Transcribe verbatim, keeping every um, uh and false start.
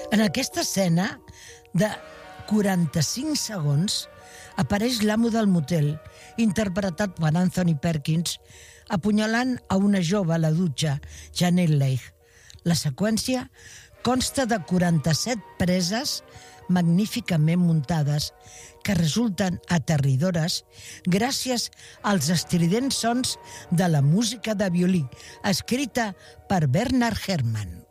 En aquesta escena de quaranta-cinc segons apareix l'amo del motel, interpretat per Anthony Perkins, apunyalant a una jove a la dutxa, Janet Leigh. La seqüència consta de quaranta-set preses magníficament muntades que resulten aterridores gràcies als estridents sons de la música de violí escrita per Bernard Herrmann.